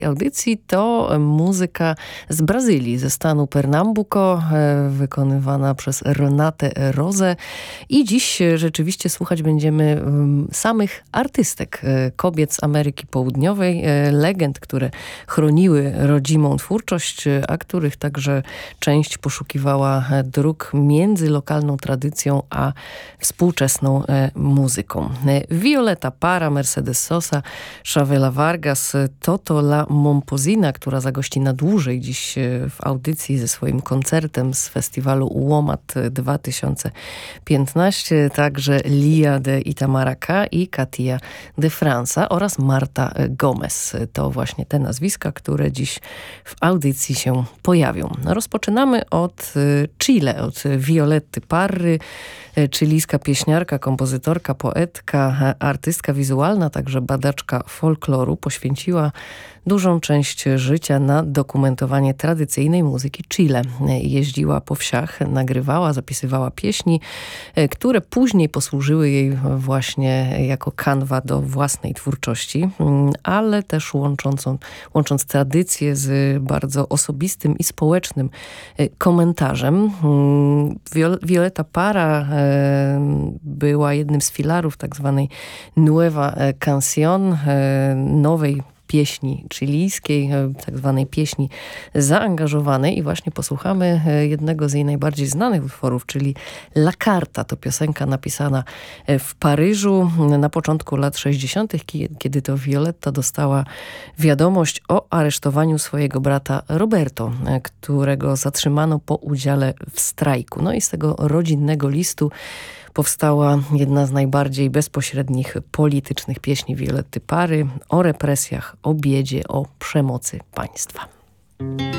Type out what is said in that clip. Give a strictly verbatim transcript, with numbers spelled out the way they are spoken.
audycji to muzyka z Brazylii, ze stanu Pernambuco, wykonywana przez Renatę Rosę. I dziś rzeczywiście słuchać będziemy samych artystek, kobiet z Ameryki Południowej, legend, które chroniły rodzimą twórczość, a których także część poszukiwała dróg między lokalną tradycją a współczesną muzyką. Violeta Parra, Mercedes Sosa, Chavela Vargas, Toto La Momposina, która zagości na dłużej dziś w audycji ze swoim koncertem z festiwalu Łomat dwa tysiące piętnaście, także Lia de Itamara K i Katia de França oraz Marta Gomez. To właśnie te nazwiska, które dziś w audycji się pojawią. Rozpoczynamy od Chile, od Violetty Parry, chilijska pieśniarka, kompozytorka, poetka, artystka wizualna, także badaczka folkloru, poświęciła dużą część życia na dokumentowanie tradycyjnej muzyki Chile. Jeździła po wsiach, nagrywała, zapisywała pieśni, które później posłużyły jej właśnie jako kanwa do własnej twórczości, ale też łączącą, łącząc tradycję z bardzo osobistym i społecznym komentarzem. Violeta Parra była jednym z filarów tak zwanej Nueva Canción, nowej pieśni chilijskiej, tak zwanej pieśni zaangażowanej i właśnie posłuchamy jednego z jej najbardziej znanych utworów, czyli La Carta. To piosenka napisana w Paryżu na początku lat sześćdziesiątych, kiedy to Violetta dostała wiadomość o aresztowaniu swojego brata Roberto, którego zatrzymano po udziale w strajku. No i z tego rodzinnego listu powstała jedna z najbardziej bezpośrednich politycznych pieśni Violetty Parry o represjach, o biedzie, o przemocy państwa.